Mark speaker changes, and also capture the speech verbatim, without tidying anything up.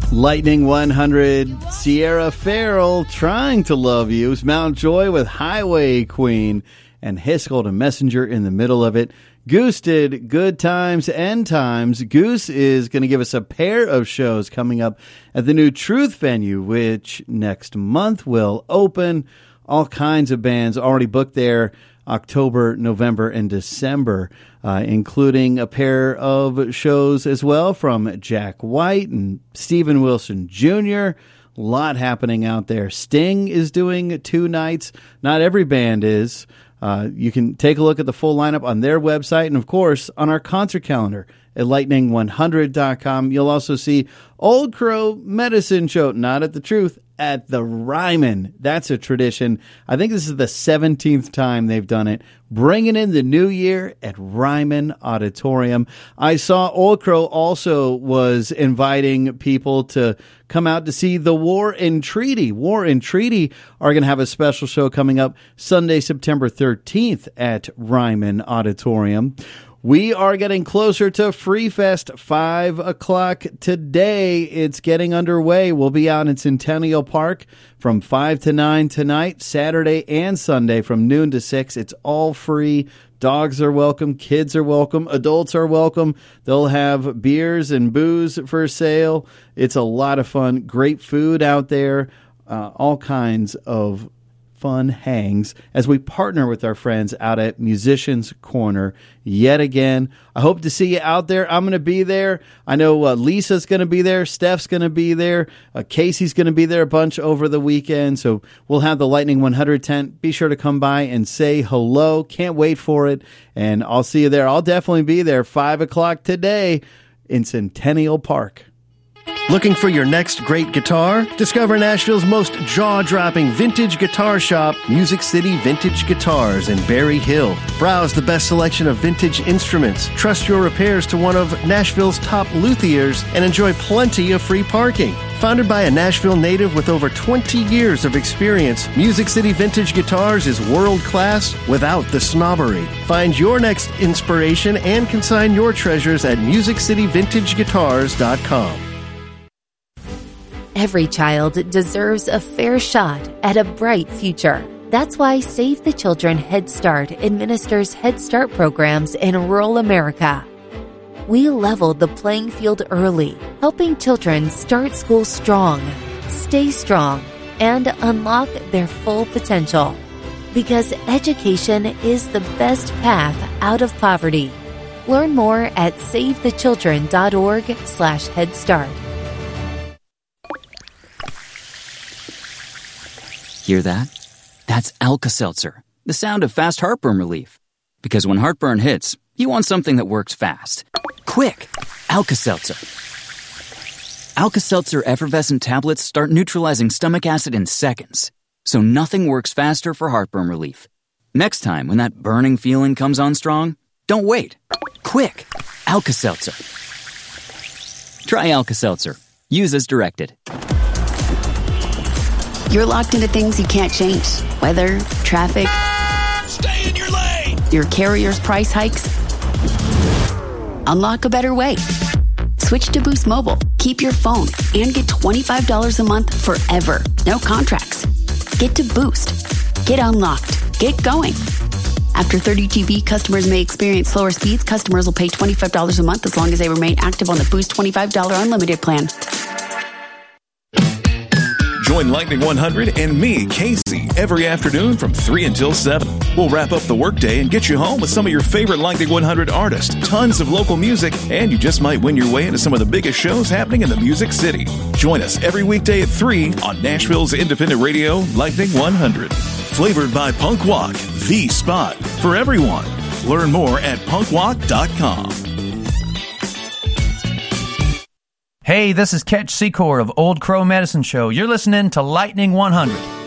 Speaker 1: Lightning one hundred, Sierra Farrell, Trying to Love You. Mount Joy with Highway Queen, and Hiscold and Messenger in the middle of it. Goose did Good Times, End Times. Goose is going to give us a pair of shows coming up at the new Truth venue, which next month will open. All kinds of bands already booked there, October, November, and December, uh, including a pair of shows as well from Jack White and Steven Wilson Junior A lot happening out there. Sting is doing two nights. Not every band is. Uh, you can take a look at the full lineup on their website and, of course, on our concert calendar at lightning one hundred dot com. You'll also see Old Crow Medicine Show, not at the Truth, at the Ryman. That's a tradition. I think this is the seventeenth time they've done it. Bringing in the new year at Ryman Auditorium. I saw Old Crow also was inviting people to come out to see the War and Treaty. War and Treaty are going to have a special show coming up Sunday, September thirteenth at Ryman Auditorium. We are getting closer to Free Fest, five o'clock today. It's getting underway. We'll be out in Centennial Park from five to nine tonight, Saturday and Sunday from noon to six. It's all free. Dogs are welcome. Kids are welcome. Adults are welcome. They'll have beers and booze for sale. It's a lot of fun. Great food out there. Uh, all kinds of fun hangs as we partner with our friends out at Musicians Corner yet again. I hope to see you out there. I'm going to be there. I know uh, Lisa's going to be there. Steph's going to be there. Uh, Casey's going to be there a bunch over the weekend. So we'll have the Lightning one hundred tent. Be sure to come by and say hello. Can't wait for it. And I'll see you there. I'll definitely be there five o'clock today in Centennial Park.
Speaker 2: Looking for your next great guitar? Discover Nashville's most jaw-dropping vintage guitar shop, Music City Vintage Guitars in Berry Hill. Browse the best selection of vintage instruments, trust your repairs to one of Nashville's top luthiers, and enjoy plenty of free parking. Founded by a Nashville native with over twenty years of experience, Music City Vintage Guitars is world-class without the snobbery. Find your next inspiration and consign your treasures at music city vintage guitars dot com.
Speaker 3: Every child deserves a fair shot at a bright future. That's why Save the Children Head Start administers Head Start programs in rural America. We leveled the playing field early, helping children start school strong, stay strong, and unlock their full potential. Because education is the best path out of poverty. Learn more at save the children dot org slash head start.
Speaker 4: Hear that? That's Alka-Seltzer, the sound of fast heartburn relief. Because when heartburn hits, you want something that works fast. Quick! Alka-Seltzer. Alka-Seltzer effervescent tablets start neutralizing stomach acid in seconds, so nothing works faster for heartburn relief. Next time when that burning feeling comes on strong, don't wait. Quick! Alka-Seltzer. Try Alka-Seltzer. Use as directed.
Speaker 5: You're locked into things you can't change. Weather, traffic.
Speaker 6: Stay in your lane!
Speaker 5: Your carrier's price hikes. Unlock a better way. Switch to Boost Mobile. Keep your phone and get twenty-five dollars a month forever. No contracts. Get to Boost. Get unlocked. Get going. After thirty G B, customers may experience slower speeds. Customers will pay twenty-five dollars a month as long as they remain active on the Boost twenty-five dollars unlimited plan.
Speaker 6: Join Lightning one hundred and me, Casey, every afternoon from three until seven. We'll wrap up the workday and get you home with some of your favorite Lightning one hundred artists, tons of local music, and you just might win your way into some of the biggest shows happening in the Music City. Join us every weekday at three on Nashville's independent radio, Lightning one hundred. Flavored by Punk Walk, the spot for everyone. Learn more at punk walk dot com.
Speaker 7: Hey, this is Ketch Secor of Old Crow Medicine Show. You're listening to Lightning one hundred.